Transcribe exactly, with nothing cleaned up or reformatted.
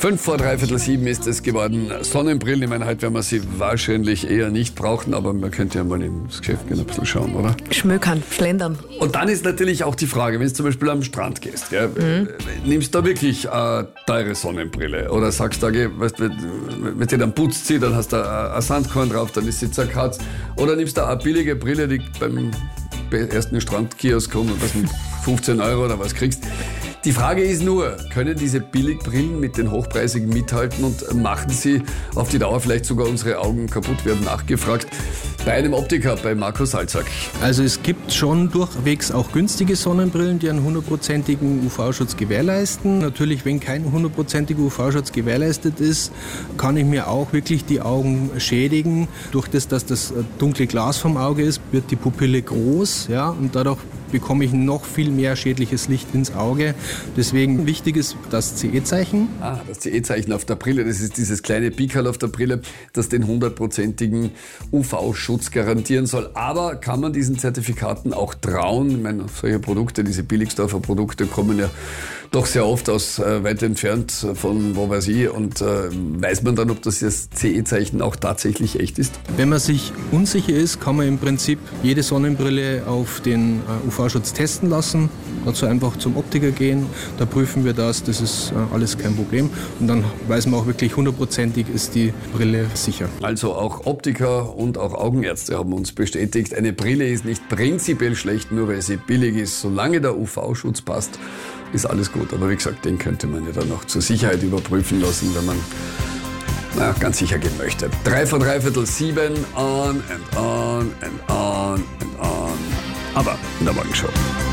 Fünf vor dreiviertel sieben ist es geworden. Sonnenbrillen, ich meine, heute werden wir sie wahrscheinlich eher nicht brauchen, aber man könnte ja mal ins Geschäft gehen, ein bisschen schauen, oder? Schmökern, schlendern. Und dann ist natürlich auch die Frage, wenn du zum Beispiel am Strand gehst, gell, mhm. nimmst du da wirklich eine teure Sonnenbrille? Oder sagst du, okay, weißt, wenn, wenn du dann putzt sie, dann hast du ein Sandkorn drauf, dann ist sie zerkratzt. Oder nimmst du eine billige Brille, die beim ersten Strandkiosk kommt und was mit fünfzehn Euro oder was kriegst. Die Frage ist nur, können diese Billigbrillen mit den hochpreisigen mithalten und machen sie auf die Dauer vielleicht sogar unsere Augen kaputt? Wir haben nachgefragt bei einem Optiker, bei Marco Salzack. Also es gibt schon durchwegs auch günstige Sonnenbrillen, die einen hundertprozentigen U V-Schutz gewährleisten. Natürlich, wenn kein hundertprozentiger U V-Schutz gewährleistet ist, kann ich mir auch wirklich die Augen schädigen. Durch das, dass das dunkle Glas vom Auge ist, wird die Pupille groß, ja, und dadurch bekomme ich noch viel mehr schädliches Licht ins Auge. Deswegen wichtig ist das C E-Zeichen. Ah, das C E-Zeichen auf der Brille, das ist dieses kleine Pickerl auf der Brille, das den hundertprozentigen U V-Schutz garantieren soll. Aber kann man diesen Zertifikaten auch trauen? Ich meine, solche Produkte, diese Billigsdorfer Produkte kommen ja doch sehr oft aus äh, weit entfernt von wo weiß ich. Und äh, weiß man dann, ob das, das C E-Zeichen auch tatsächlich echt ist? Wenn man sich unsicher ist, kann man im Prinzip jede Sonnenbrille auf den äh, U V-Schutz testen lassen. Dazu einfach zum Optiker gehen, da prüfen wir das, das ist äh, alles kein Problem. Und dann weiß man auch wirklich hundertprozentig, ist die Brille sicher. Also auch Optiker und auch Augenärzte haben uns bestätigt, eine Brille ist nicht prinzipiell schlecht, nur weil sie billig ist. Solange der U V-Schutz passt, ist alles gut. Aber wie gesagt, den könnte man ja dann noch zur Sicherheit überprüfen lassen, wenn man na, ganz sicher gehen möchte. Drei vor dreiviertel sieben, on and on and on and on. Aber in der Morgenshow.